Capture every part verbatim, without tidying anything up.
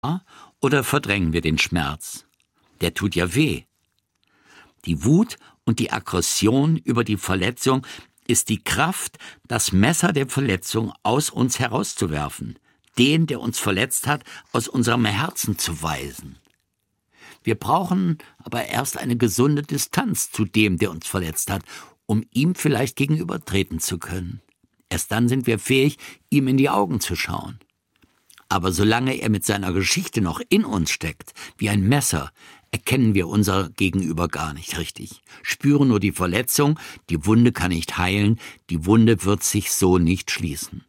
oder verdrängen wir den Schmerz? Der tut ja weh. Die Wut und die Aggression über die Verletzung ist die Kraft, das Messer der Verletzung aus uns herauszuwerfen, den, der uns verletzt hat, aus unserem Herzen zu weisen. Wir brauchen aber erst eine gesunde Distanz zu dem, der uns verletzt hat, um ihm vielleicht gegenübertreten zu können. Erst dann sind wir fähig, ihm in die Augen zu schauen. Aber solange er mit seiner Geschichte noch in uns steckt, wie ein Messer, erkennen wir unser Gegenüber gar nicht richtig, spüren nur die Verletzung, die Wunde kann nicht heilen, die Wunde wird sich so nicht schließen.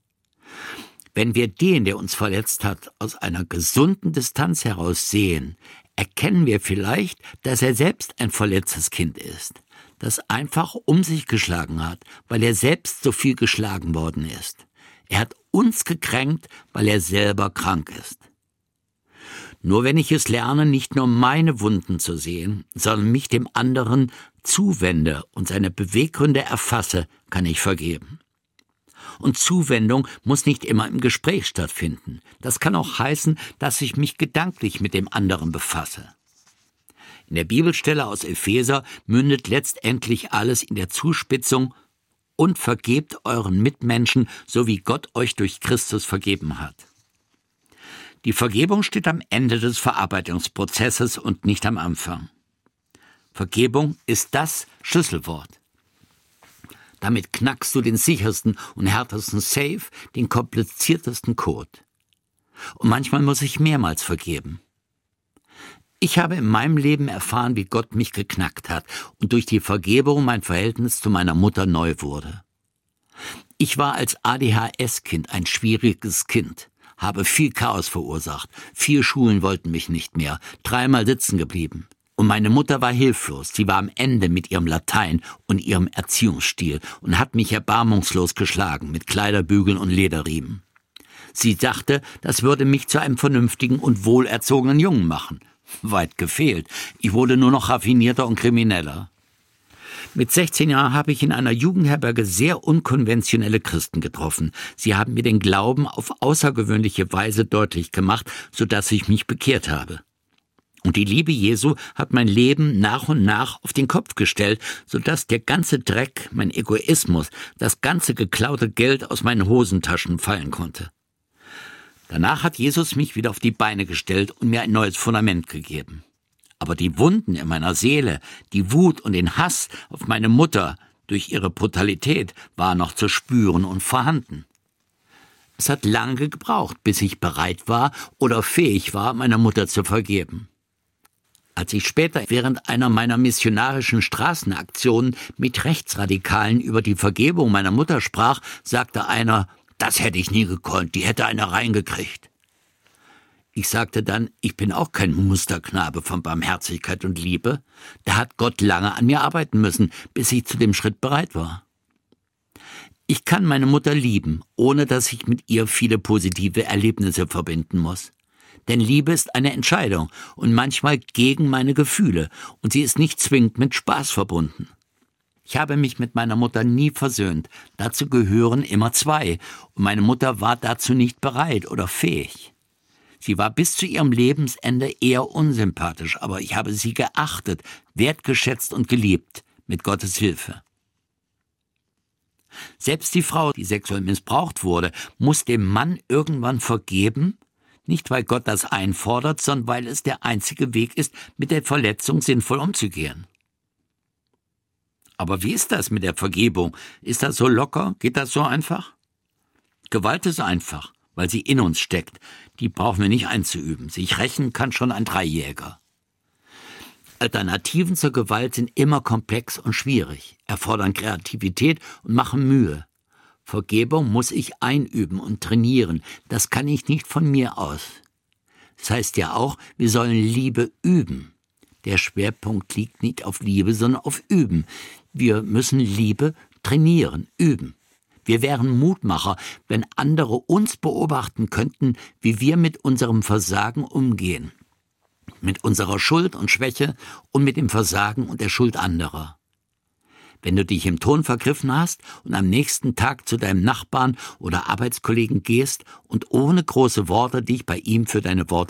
Wenn wir den, der uns verletzt hat, aus einer gesunden Distanz heraus sehen, erkennen wir vielleicht, dass er selbst ein verletztes Kind ist, das einfach um sich geschlagen hat, weil er selbst so viel geschlagen worden ist. Er hat uns gekränkt, weil er selber krank ist. Nur wenn ich es lerne, nicht nur meine Wunden zu sehen, sondern mich dem anderen zuwende und seine Beweggründe erfasse, kann ich vergeben. Und Zuwendung muss nicht immer im Gespräch stattfinden. Das kann auch heißen, dass ich mich gedanklich mit dem anderen befasse. In der Bibelstelle aus Epheser mündet letztendlich alles in der Zuspitzung: und vergebt euren Mitmenschen, so wie Gott euch durch Christus vergeben hat. Die Vergebung steht am Ende des Verarbeitungsprozesses und nicht am Anfang. Vergebung ist das Schlüsselwort. Damit knackst du den sichersten und härtesten Safe, den kompliziertesten Code. Und manchmal muss ich mehrmals vergeben. Ich habe in meinem Leben erfahren, wie Gott mich geknackt hat und durch die Vergebung mein Verhältnis zu meiner Mutter neu wurde. Ich war als A D H S-Kind ein schwieriges Kind, habe viel Chaos verursacht, vier Schulen wollten mich nicht mehr, dreimal sitzen geblieben. Und meine Mutter war hilflos, sie war am Ende mit ihrem Latein und ihrem Erziehungsstil und hat mich erbarmungslos geschlagen mit Kleiderbügeln und Lederriemen. Sie dachte, das würde mich zu einem vernünftigen und wohlerzogenen Jungen machen. Weit gefehlt. Ich wurde nur noch raffinierter und krimineller. Mit sechzehn Jahren habe ich in einer Jugendherberge sehr unkonventionelle Christen getroffen. Sie haben mir den Glauben auf außergewöhnliche Weise deutlich gemacht, sodass ich mich bekehrt habe. Und die Liebe Jesu hat mein Leben nach und nach auf den Kopf gestellt, sodass der ganze Dreck, mein Egoismus, das ganze geklaute Geld aus meinen Hosentaschen fallen konnte. Danach hat Jesus mich wieder auf die Beine gestellt und mir ein neues Fundament gegeben. Aber die Wunden in meiner Seele, die Wut und den Hass auf meine Mutter durch ihre Brutalität waren noch zu spüren und vorhanden. Es hat lange gebraucht, bis ich bereit war oder fähig war, meiner Mutter zu vergeben. Als ich später während einer meiner missionarischen Straßenaktionen mit Rechtsradikalen über die Vergebung meiner Mutter sprach, sagte einer: Das hätte ich nie gekonnt, die hätte einer reingekriegt. Ich sagte dann, ich bin auch kein Musterknabe von Barmherzigkeit und Liebe. Da hat Gott lange an mir arbeiten müssen, bis ich zu dem Schritt bereit war. Ich kann meine Mutter lieben, ohne dass ich mit ihr viele positive Erlebnisse verbinden muss. Denn Liebe ist eine Entscheidung und manchmal gegen meine Gefühle und sie ist nicht zwingend mit Spaß verbunden. Ich habe mich mit meiner Mutter nie versöhnt. Dazu gehören immer zwei. Und meine Mutter war dazu nicht bereit oder fähig. Sie war bis zu ihrem Lebensende eher unsympathisch, aber ich habe sie geachtet, wertgeschätzt und geliebt, mit Gottes Hilfe. Selbst die Frau, die sexuell missbraucht wurde, muss dem Mann irgendwann vergeben, nicht weil Gott das einfordert, sondern weil es der einzige Weg ist, mit der Verletzung sinnvoll umzugehen. Aber wie ist das mit der Vergebung? Ist das so locker? Geht das so einfach? Gewalt ist einfach, weil sie in uns steckt. Die brauchen wir nicht einzuüben. Sich rächen kann schon ein Dreijähriger. Alternativen zur Gewalt sind immer komplex und schwierig, erfordern Kreativität und machen Mühe. Vergebung muss ich einüben und trainieren. Das kann ich nicht von mir aus. Das heißt ja auch, wir sollen Liebe üben. Der Schwerpunkt liegt nicht auf Liebe, sondern auf Üben. Wir müssen Liebe trainieren, üben. Wir wären Mutmacher, wenn andere uns beobachten könnten, wie wir mit unserem Versagen umgehen. Mit unserer Schuld und Schwäche und mit dem Versagen und der Schuld anderer. wenn du dich im Ton vergriffen hast und am nächsten Tag zu deinem Nachbarn oder Arbeitskollegen gehst und ohne große Worte dich bei ihm für deine Worte